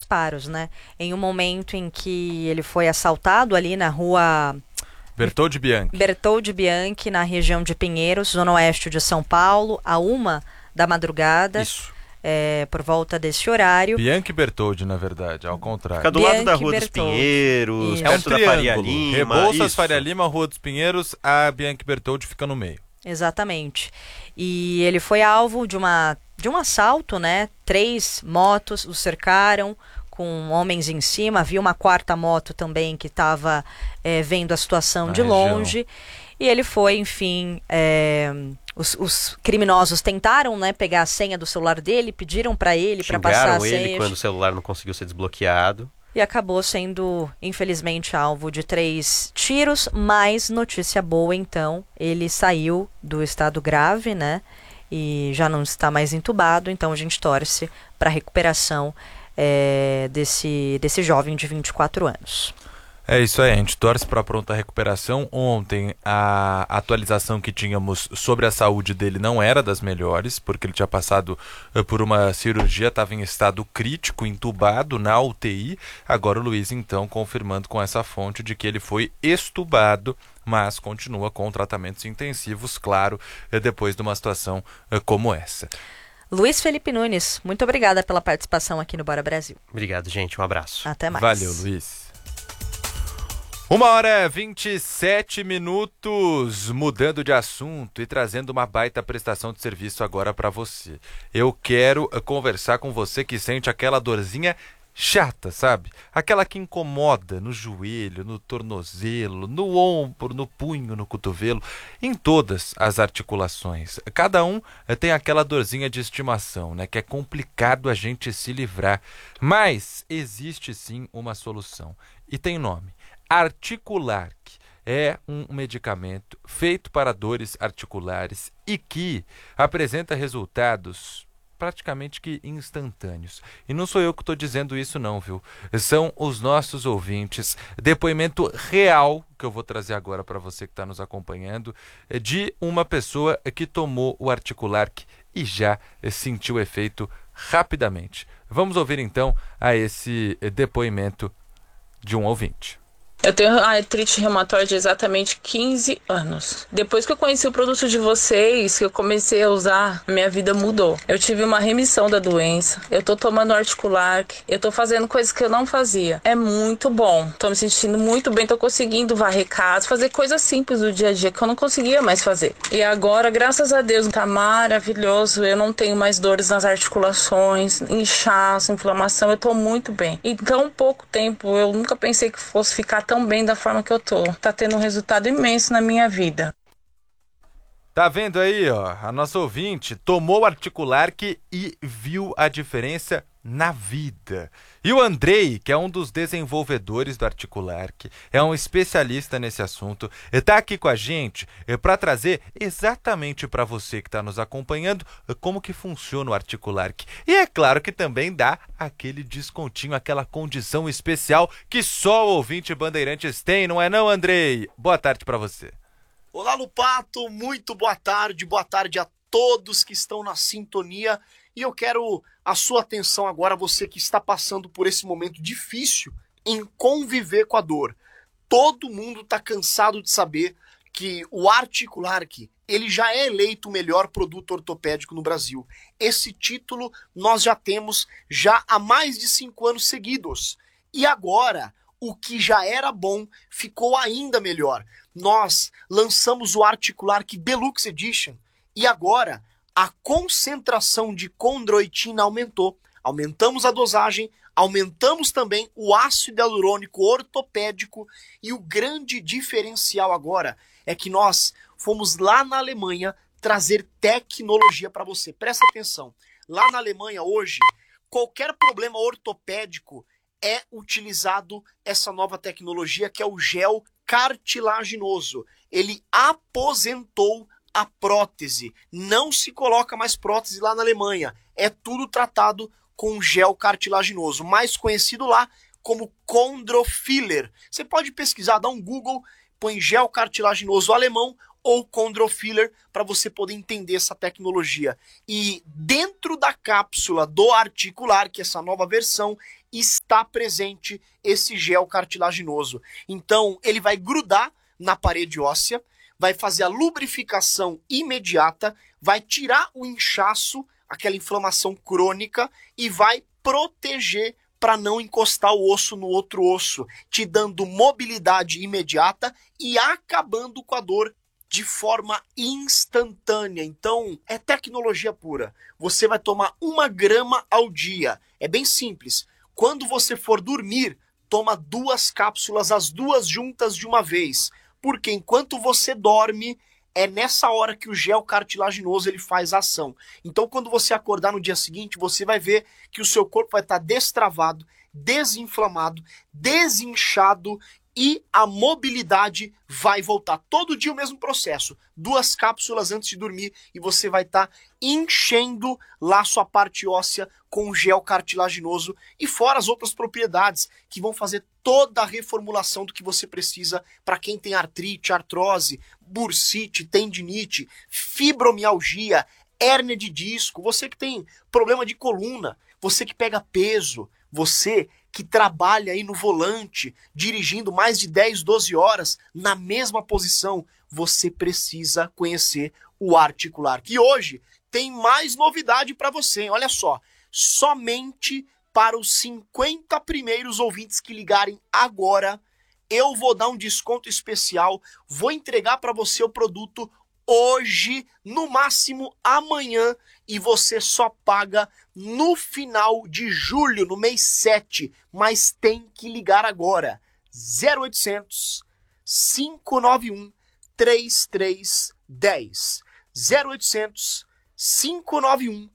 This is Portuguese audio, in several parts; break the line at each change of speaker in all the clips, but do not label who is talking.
disparos, né? Em um momento em que ele foi assaltado ali na rua Bertoldi Bianchi, na região de Pinheiros, zona oeste de São Paulo, à 1h da madrugada.
Isso.
Por volta desse horário.
Bianchi Bertoldi, na verdade, ao contrário.
Fica do
Bianchi
lado da Rua
Bertoldi.
dos Pinheiros,
Isso.
perto da Faria Lima.
Rebouças, Faria Lima, Rua dos Pinheiros, a Bianchi Bertoldi fica no meio.
Exatamente. E ele foi alvo de um assalto, né? 3 motos o cercaram com homens em cima. Havia uma 4ª moto também que estava vendo a situação de longe. E ele foi, enfim... Os criminosos tentaram, né, pegar a senha do celular dele, pediram para ele para passar a senha.
Xingaram ele quando o celular não conseguiu ser desbloqueado.
E acabou sendo, infelizmente, alvo de 3 tiros, mas notícia boa, então, ele saiu do estado grave, né, e já não está mais entubado, então a gente torce para a recuperação desse jovem de 24 anos.
É isso aí, a gente torce para a pronta recuperação. Ontem a atualização que tínhamos sobre a saúde dele não era das melhores, porque ele tinha passado por uma cirurgia, estava em estado crítico, entubado na UTI. Agora o Luiz, então, confirmando com essa fonte de que ele foi extubado, mas continua com tratamentos intensivos, claro, depois de uma situação como essa.
Luiz Felipe Nunes, muito obrigada pela participação aqui no Bora Brasil.
Obrigado, gente. Um abraço.
Até mais.
Valeu, Luiz. 1h27, mudando de assunto e trazendo uma baita prestação de serviço agora para você. Eu quero conversar com você que sente aquela dorzinha chata, sabe? Aquela que incomoda no joelho, no tornozelo, no ombro, no punho, no cotovelo, em todas as articulações. Cada um tem aquela dorzinha de estimação, né? Que é complicado a gente se livrar. Mas existe sim uma solução e tem nome. Articularc é um medicamento feito para dores articulares e que apresenta resultados praticamente que instantâneos. E não sou eu que estou dizendo isso não, viu? São os nossos ouvintes. Depoimento real que eu vou trazer agora para você que está nos acompanhando de uma pessoa que tomou o Articularc e já sentiu o efeito rapidamente. Vamos ouvir então a esse depoimento de um ouvinte.
Eu tenho artrite reumatoide há exatamente 15 anos. Depois que eu conheci o produto de vocês, que eu comecei a usar, minha vida mudou. Eu tive uma remissão da doença, eu tô tomando Articularc, eu tô fazendo coisas que eu não fazia. É muito bom, tô me sentindo muito bem, tô conseguindo varrer casa, fazer coisas simples do dia a dia que eu não conseguia mais fazer. E agora, graças a Deus, tá maravilhoso, eu não tenho mais dores nas articulações, inchaço, inflamação, eu tô muito bem. Em tão pouco tempo, eu nunca pensei que fosse ficar tão bem da forma que eu tô. Tá tendo um resultado imenso na minha vida.
Tá vendo aí, ó? A nossa ouvinte tomou o Articularc e viu a diferença na vida. E o Andrei, que é um dos desenvolvedores do Articularc, é um especialista nesse assunto, está aqui com a gente para trazer exatamente para você que está nos acompanhando como que funciona o Articularc. E é claro que também dá aquele descontinho, aquela condição especial que só o ouvinte Bandeirantes tem, não é não, Andrei? Boa tarde para você.
Olá, Lupato, muito boa tarde a todos que estão na sintonia e eu quero a sua atenção agora, você que está passando por esse momento difícil em conviver com a dor. Todo mundo está cansado de saber que o Articularc, ele já é eleito o melhor produto ortopédico no Brasil. Esse título nós já temos já há mais de 5 anos seguidos. E agora, o que já era bom ficou ainda melhor. Nós lançamos o Articularc Deluxe Edition e agora a concentração de condroitina aumentou. Aumentamos a dosagem, aumentamos também o ácido hialurônico ortopédico e o grande diferencial agora é que nós fomos lá na Alemanha trazer tecnologia para você. Presta atenção, lá na Alemanha hoje, qualquer problema ortopédico é utilizado essa nova tecnologia que é o gel cartilaginoso. Ele aposentou a prótese. Não se coloca mais prótese lá na Alemanha. É tudo tratado com gel cartilaginoso, mais conhecido lá como Chondrofiller. Você pode pesquisar, dá um Google, põe gel cartilaginoso alemão ou Chondrofiller para você poder entender essa tecnologia. E dentro da cápsula do Articularc, essa nova versão, está presente esse gel cartilaginoso. Então, ele vai grudar na parede óssea, vai fazer a lubrificação imediata, vai tirar o inchaço, aquela inflamação crônica, e vai proteger para não encostar o osso no outro osso, te dando mobilidade imediata e acabando com a dor de forma instantânea. Então, é tecnologia pura. Você vai tomar 1 grama ao dia. É bem simples. Quando você for dormir, toma 2 cápsulas, as 2 juntas de uma vez. Porque enquanto você dorme, é nessa hora que o gel cartilaginoso ele faz a ação. Então, quando você acordar no dia seguinte, você vai ver que o seu corpo vai estar destravado, desinflamado, desinchado, e a mobilidade vai voltar. Todo dia o mesmo processo. 2 cápsulas antes de dormir e você vai estar enchendo lá sua parte óssea com gel cartilaginoso e fora as outras propriedades que vão fazer toda a reformulação do que você precisa para quem tem artrite, artrose, bursite, tendinite, fibromialgia, hérnia de disco, você que tem problema de coluna, você que pega peso, você que trabalha aí no volante, dirigindo mais de 10, 12 horas na mesma posição, você precisa conhecer o Articular, que hoje tem mais novidade para você, hein? Olha só, somente para os 50 primeiros ouvintes que ligarem agora, eu vou dar um desconto especial, vou entregar para você o produto hoje, no máximo amanhã, e você só paga no final de julho, no mês 7, mas tem que ligar agora. 0800 591 3310. 0800 591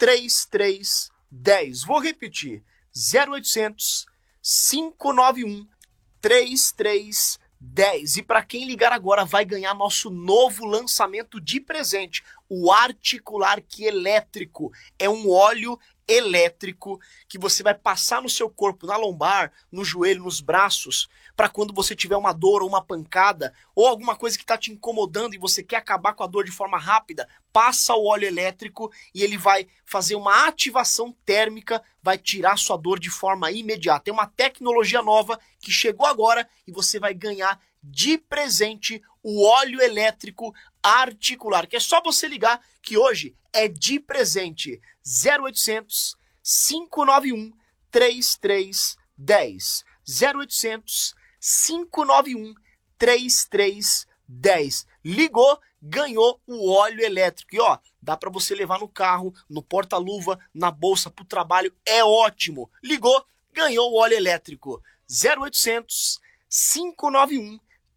3310. Vou repetir. 0800 591 3310. E para quem ligar agora vai ganhar nosso novo lançamento de presente, o Articular que elétrico. É um óleo elétrico que você vai passar no seu corpo, na lombar, no joelho, nos braços, para quando você tiver uma dor ou uma pancada ou alguma coisa que está te incomodando e você quer acabar com a dor de forma rápida, passa o óleo elétrico e ele vai fazer uma ativação térmica, vai tirar sua dor de forma imediata. É uma tecnologia nova que chegou agora e você vai ganhar de presente o óleo elétrico Articular, que é só você ligar que hoje é de presente. 0800 591 3310. 0800 591 3310. Ligou, ganhou o óleo elétrico. E ó, dá para você levar no carro, no porta-luva, na bolsa, pro trabalho. É ótimo. Ligou, ganhou o óleo elétrico. 0800 591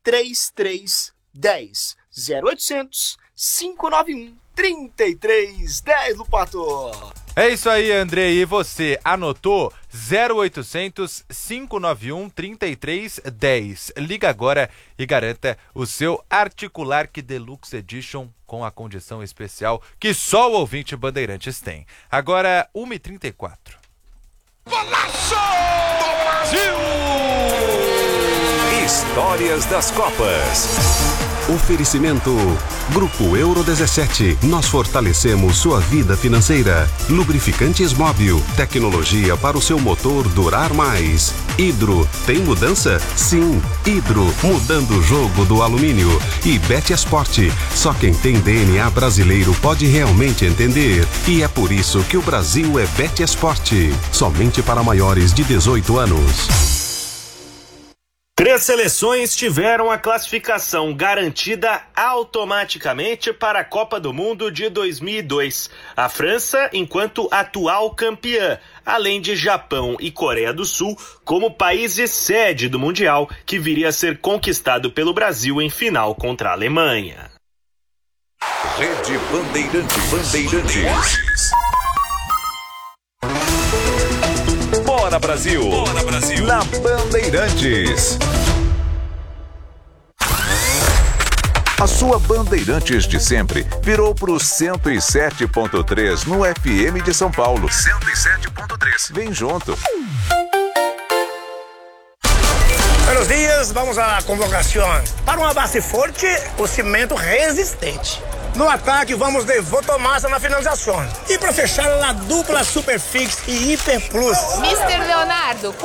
3310. 0800 591 3310, Lupato.
É isso aí, Andrei. E você anotou? 0800 591 3310. Liga agora e garanta o seu Articular que Deluxe Edition com a condição especial que só o ouvinte Bandeirantes tem. Agora, 1h34.
Golaço do Brasil!
Histórias das Copas. Oferecimento Grupo Euro 17. Nós fortalecemos sua vida financeira. Lubrificantes Móbil. Tecnologia para o seu motor durar mais. Hidro. Tem mudança? Sim. Hidro. Mudando o jogo do alumínio. E Betesport. Só quem tem DNA brasileiro pode realmente entender. E é por isso que o Brasil é Betesport. Somente para maiores de 18 anos.
3 seleções tiveram a classificação garantida automaticamente para a Copa do Mundo de 2002. A França, enquanto atual campeã, além de Japão e Coreia do Sul, como países sede do Mundial, que viria a ser conquistado pelo Brasil em final contra a Alemanha.
Rede Bandeirantes. Bora Brasil! Bora Brasil! Na Bandeirantes. A sua Bandeirantes de sempre virou pro 107.3 no FM de São Paulo. 107.3. Vem junto.
Buenos dias, vamos à convocação. Para uma base forte, o cimento resistente. No ataque, vamos de Votomassa na finalização. E para fechar, a dupla Superfix e Hiper Plus.
Mr. Leonardo,